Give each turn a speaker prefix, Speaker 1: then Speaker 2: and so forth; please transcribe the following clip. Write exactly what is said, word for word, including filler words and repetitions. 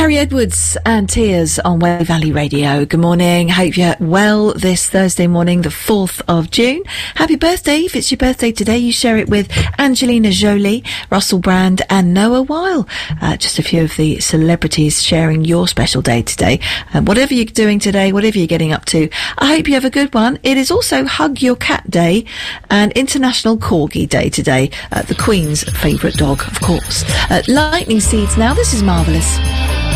Speaker 1: Harry Edwards and Tears on Wave Valley Radio. Good morning. Hope you're well this Thursday morning, the fourth of June. Happy birthday. If it's your birthday today, you share it with Angelina Jolie, Russell Brand and Noah Weil. Uh, just a few of the celebrities sharing your special day today. Uh, whatever you're doing today, whatever you're getting up to, I hope you have a good one. It is also Hug Your Cat Day and International Corgi Day today. Uh, the Queen's favourite dog, of course. Uh, lightning seeds now. This is Marvellous.